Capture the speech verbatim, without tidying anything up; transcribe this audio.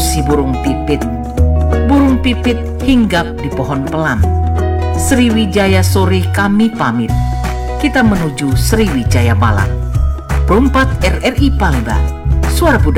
si burung pipit. Burung pipit hinggap di pohon pelam. Sriwijaya sore kami pamit. Kita menuju Sriwijaya malam. Perempat R R I Palembang. Suara Budaya.